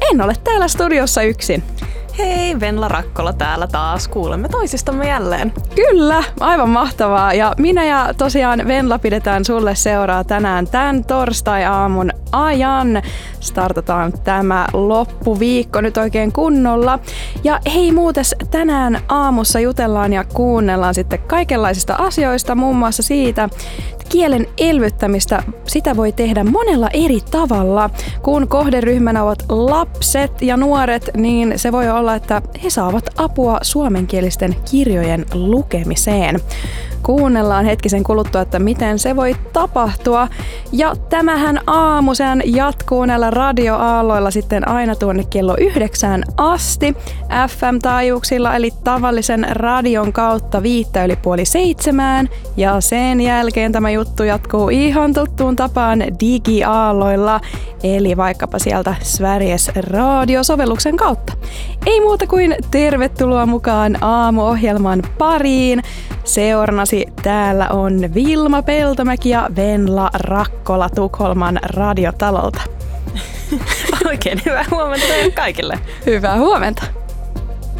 en ole täällä studiossa yksin. Hei, Venla Rakkola täällä taas. Kuulemme toisistamme jälleen. Kyllä, aivan mahtavaa. Ja minä ja tosiaan Venla pidetään sulle seuraa tänään tämän torstai-aamun ajan. Startataan tämä loppuviikko nyt oikein kunnolla. Ja hei muutes, tänään aamussa jutellaan ja kuunnellaan sitten kaikenlaisista asioista, muun muassa siitä, kielen elvyttämistä, sitä voi tehdä monella eri tavalla. Kun kohderyhmänä ovat lapset ja nuoret, niin se voi olla, että he saavat apua suomenkielisten kirjojen lukemiseen. Kuunnellaan hetkisen kuluttua, että miten se voi tapahtua. Ja tämähän aamusen jatkuu näillä radioaalloilla sitten aina tuonne kello 9 asti FM-taajuuksilla, eli tavallisen radion kautta 5:05. Ja sen jälkeen tämä juttu jatkuu ihan tuttuun tapaan digiaalloilla, eli vaikkapa sieltä Sveriges Radio-sovelluksen kautta. Ei muuta kuin tervetuloa mukaan aamuohjelman pariin. Seurannasi täällä on Vilma Peltomäki ja Venla Rakkola Tukholman radiotalolta. Oikein hyvää huomenta teille kaikille. Hyvää huomenta.